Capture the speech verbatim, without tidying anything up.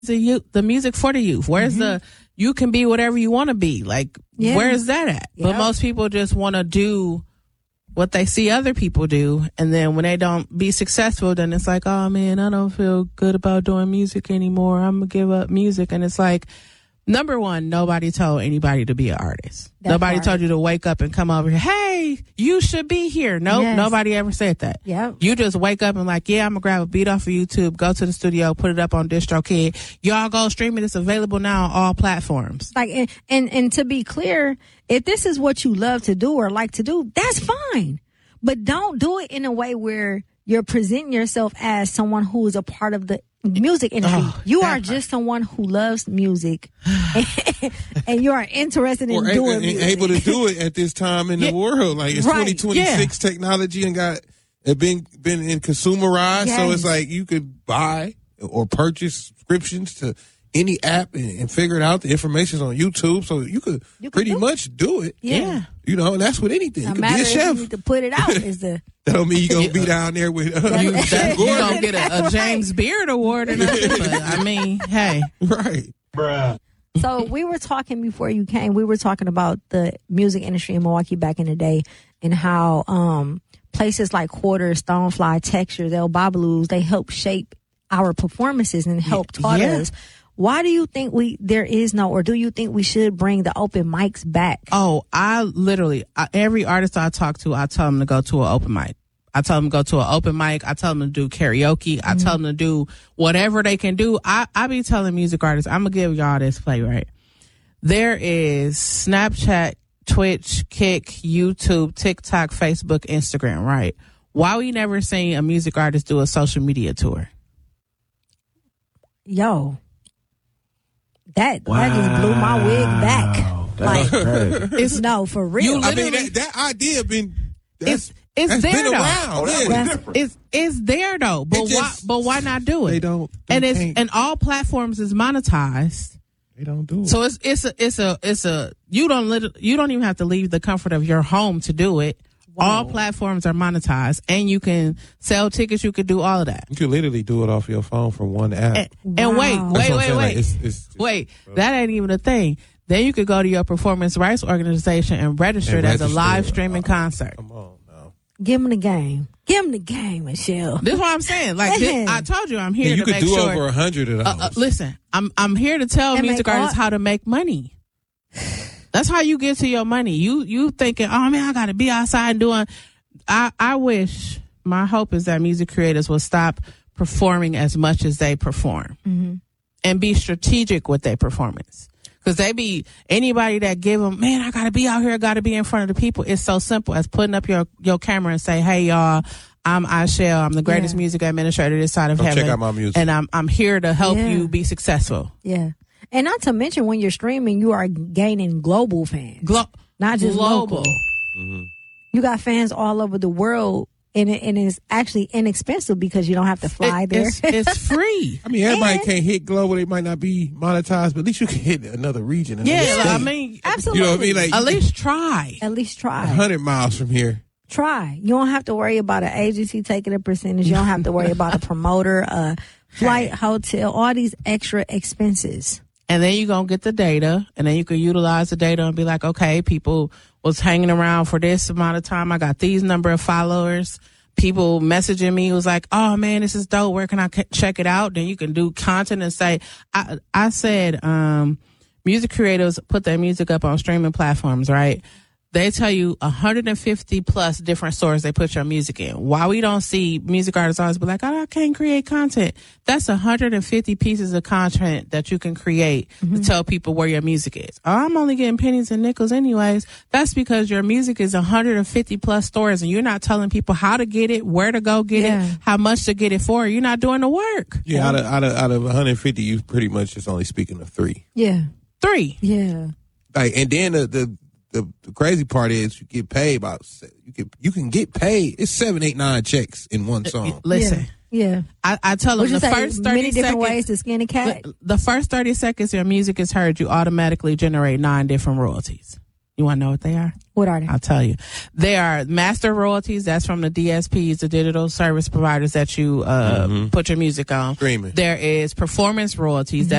the youth, the music for the youth? Where's mm-hmm. the you can be whatever you want to be? Like, yeah. where is that at? Yep. But most people just want to do what they see other people do, and then when they don't be successful, then it's like, oh man, I don't feel good about doing music anymore. I'm gonna give up music. And it's like, number one, nobody told anybody to be an artist. That nobody part. told you to wake up and come over here. Hey, you should be here. Nope, yes. Nobody ever said that. Yep. You just wake up and like, yeah, I'm gonna grab a beat off of YouTube, go to the studio, put it up on DistroKid. Y'all go stream it. It's available now on all platforms. Like, and, and and to be clear, if this is what you love to do or like to do, that's fine. But don't do it in a way where you're presenting yourself as someone who is a part of the music industry. Oh, you are just someone who loves music and, and you are interested in or doing and, music. able to do it at this time in yeah. the world. Like, it's right. twenty twenty-six yeah. technology and got it been been in consumerized. Yes. So it's like you could buy or purchase subscriptions to any app and, and figure it out. The information's on YouTube, so you could you pretty do much it. do it. Yeah. You know, and that's with anything. No you could be a chef. You need to put it out is the that don't mean you're going to be down there with uh, you, that, you don't get a, a James Beard Award or nothing, but I mean, hey. Right. Bruh. So we were talking before you came, we were talking about the music industry in Milwaukee back in the day and how um, places like Quarters, Stonefly, Textures, El Babalu's, they help shape our performances and help taught yeah. us. Why do you think we there is no, or do you think we should bring the open mics back? Oh, I literally, I, every artist I talk to, I tell them to go to an open mic. I tell them to go to an open mic. I tell them to do karaoke. I mm-hmm. tell them to do whatever they can do. I, I be telling music artists, I'm going to give y'all this play, right? There is Snapchat, Twitch, Kick, YouTube, TikTok, Facebook, Instagram, right? Why we never seen a music artist do a social media tour? Yo. That wow. that just blew my wig back. That's like, it's no for real. You I mean, that, that idea been that's, it's it's that's there been though. around. Oh, that yeah. was different. It's it's there though. But just, why? But why not do it? They don't. They and it's can't. and all platforms is monetized. They don't do it. So it's it's a it's a it's a you don't lit, you don't even have to leave the comfort of your home to do it. Wow. All platforms are monetized, and you can sell tickets. You can do all of that. You can literally do it off your phone from one app. And, wow. and wait, wait, wait, wait, like, it's, it's, it's, wait. That ain't even a thing. Then you could go to your performance rights organization and register and it as register. a live streaming uh, concert. Come on now. Give them the game. Give them the game, Michelle. This is what I'm saying. Like this, I told you, I'm here Yeah, you to could make do sure. over a hundred of those. Uh, uh, listen, I'm I'm here to tell And music make artists all- how to make money. That's how you get to your money. You you thinking, oh man, I got to be outside doing. I I wish. My hope is that music creators will stop performing as much as they perform, mm-hmm. and be strategic with their performance. Because they be anybody that give them, man, I got to be out here, got to be in front of the people. It's so simple as putting up your your camera and say, hey y'all, I'm Ishelle. I'm the greatest Yeah. music administrator this side of Come heaven. check out my music. And I'm I'm here to help Yeah. you be successful. Yeah. And not to mention when you're streaming, you are gaining global fans. Glo- not just global. local. Mm-hmm. You got fans all over the world, and it, and it's actually inexpensive because you don't have to fly It- there. It's, it's free. I mean, everybody And- can't hit global. They might not be monetized, but at least you can hit another region. another Yeah, state. I mean, Absolutely. You know what I mean? Like, at least try. At least try. a hundred miles from here. Try. You don't have to worry about an agency taking a percentage. You don't have to worry about a promoter, a flight, hotel, all these extra expenses. And then you're going to get the data, and then you can utilize the data and be like, okay, people was hanging around for this amount of time. I got these number of followers. People messaging me was like, oh man, this is dope. Where can I c- check it out? Then you can do content and say, I, I said, um, music creators put their music up on streaming platforms, right? They tell you one hundred fifty plus different stores they put your music in. Why we don't see music artists always be like, oh, I can't create content. That's one hundred fifty pieces of content that you can create mm-hmm. to tell people where your music is. Oh, I'm only getting pennies and nickels anyways. That's because your music is one hundred fifty plus stores and you're not telling people how to get it, where to go get Yeah. it, how much to get it for. You're not doing the work. Yeah, out of out of out of one hundred fifty, you pretty much just only speaking of three. Yeah. Three. Yeah. Like, and then the the the, the crazy part is you get paid about you can you can get paid. It's seven, eight, nine checks in one song. Listen. Yeah. I, I tell them Would you the say first thirty many different seconds, ways to skin a cat? the, the first thirty seconds your music is heard, you automatically generate nine different royalties. You want to know what they are? What are they? I'll tell you. They are master royalties. That's from the D S Ps, the digital service providers that you uh, Mhm. put your music on. Streaming. There is performance royalties.